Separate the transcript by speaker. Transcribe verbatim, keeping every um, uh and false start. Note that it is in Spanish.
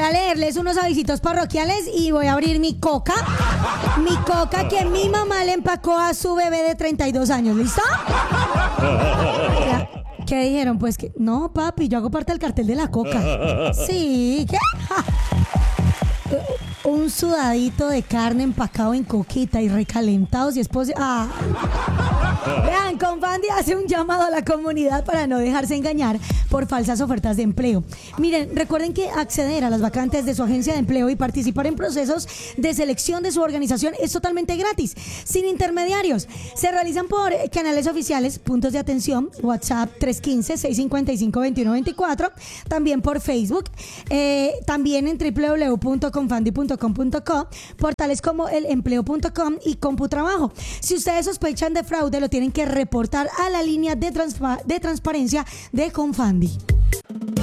Speaker 1: a leerles unos avisitos parroquiales y voy a abrir mi coca. Mi coca que mi mamá le empacó a su bebé de treinta y dos años. ¿Listo? ¿Qué dijeron? Pues que no, papi, yo hago parte del cartel de la coca. Sí, ¿qué? Un sudadito de carne empacado en coquita y recalentado si es posible. Ah. Vean, Confandi hace un llamado a la comunidad para no dejarse engañar por falsas ofertas de empleo. Miren, recuerden que acceder a las vacantes de su agencia de empleo y participar en procesos de selección de su organización es totalmente gratis, sin intermediarios. Se realizan por canales oficiales, puntos de atención, WhatsApp tres uno cinco, seis cinco cinco, dos uno dos cuatro, también por Facebook, eh, también en doble u doble u doble u punto confandi punto com punto co, portales como el empleo punto com y Computrabajo. Si ustedes sospechan de fraude, lo tienen que reportar a la línea de, transpa- de transparencia de Confandi.